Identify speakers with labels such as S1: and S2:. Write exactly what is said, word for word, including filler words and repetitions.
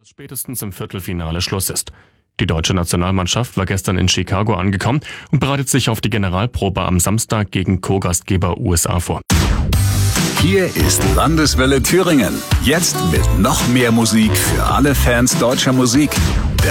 S1: dass spätestens im Viertelfinale Schluss ist. Die deutsche Nationalmannschaft war gestern in Chicago angekommen und bereitet sich auf die Generalprobe am Samstag gegen Co-Gastgeber U S A vor.
S2: Hier ist Landeswelle Thüringen. Jetzt mit noch mehr Musik für alle Fans deutscher Musik.